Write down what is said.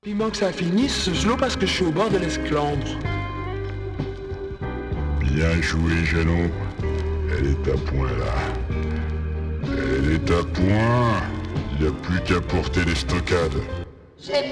Vivement que ça finisse ce slow parce que je suis au bord de l'esclandre. Bien joué, Jeannot. Elle est à point là. Elle est à point. Il n'y a plus qu'à porter les stockades. J'ai